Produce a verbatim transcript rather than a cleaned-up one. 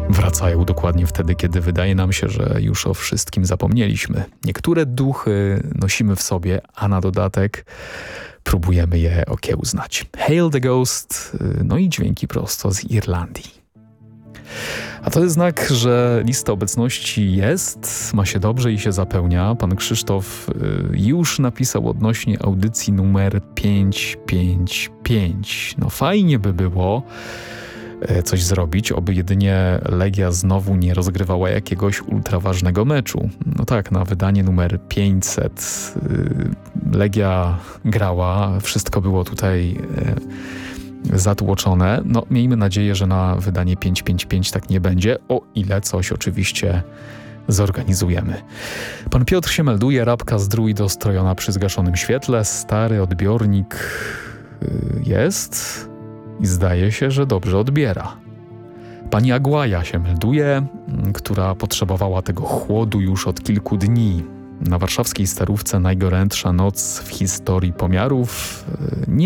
wracają dokładnie wtedy, kiedy wydaje nam się, że już o wszystkim zapomnieliśmy. Niektóre duchy nosimy w sobie, a na dodatek próbujemy je okiełznać. Hail the Ghost, no i dźwięki prosto z Irlandii. A to jest znak, że lista obecności jest, ma się dobrze i się zapełnia. Pan Krzysztof już napisał odnośnie audycji numer pięćset pięćdziesiąt pięć. No fajnie by było coś zrobić, oby jedynie Legia znowu nie rozgrywała jakiegoś ultraważnego meczu. No tak, na wydanie numer pięćset Legia grała, wszystko było tutaj zatłoczone. No miejmy nadzieję, że na wydanie pięćset pięćdziesiąt pięć tak nie będzie, o ile coś oczywiście zorganizujemy. Pan Piotr się melduje, rabka zdrój dostrojona przy zgaszonym świetle, stary odbiornik jest i zdaje się, że dobrze odbiera. Pani Agłaja się melduje, która potrzebowała tego chłodu już od kilku dni. Na warszawskiej Starówce najgorętsza noc w historii pomiarów. Nie